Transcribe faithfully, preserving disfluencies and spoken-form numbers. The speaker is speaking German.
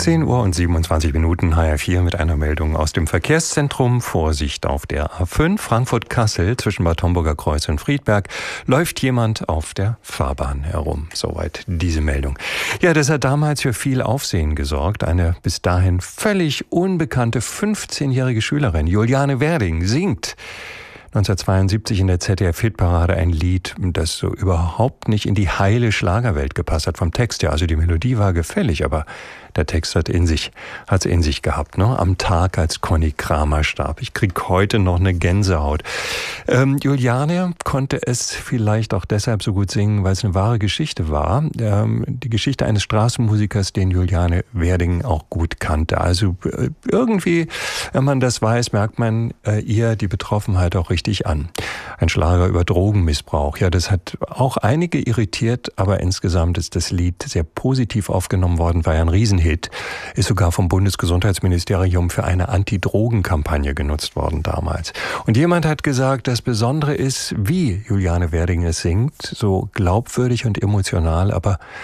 zehn Uhr und siebenundzwanzig Minuten, H R vier mit einer Meldung aus dem Verkehrszentrum. Vorsicht auf der A fünf, Frankfurt-Kassel, zwischen Bad Homburger Kreuz und Friedberg, läuft jemand auf der Fahrbahn herum. Soweit diese Meldung. Ja, das hat damals für viel Aufsehen gesorgt. Eine bis dahin völlig unbekannte fünfzehnjährige Schülerin, Juliane Werding, singt neunzehnhundertzweiundsiebzig in der Z D F-Hitparade ein Lied, das so überhaupt nicht in die heile Schlagerwelt gepasst hat vom Text her. Also die Melodie war gefällig, aber der Text hat in sich, hat's in sich gehabt, ne? Am Tag, als Conny Kramer starb. Ich krieg heute noch eine Gänsehaut. Ähm, Juliane konnte es vielleicht auch deshalb so gut singen, weil es eine wahre Geschichte war. Ähm, die Geschichte eines Straßenmusikers, den Juliane Werding auch gut kannte. Also äh, irgendwie, wenn man das weiß, merkt man äh, ihr die Betroffenheit auch richtig an. Ein Schlager über Drogenmissbrauch. Ja, das hat auch einige irritiert, aber insgesamt ist das Lied sehr positiv aufgenommen worden, war ja ein Riesenhit. Ist sogar vom Bundesgesundheitsministerium für eine Anti-Drogen-Kampagne genutzt worden damals. Und jemand hat gesagt, das Besondere ist, wie Juliane Werding es singt, so glaubwürdig und emotional, aber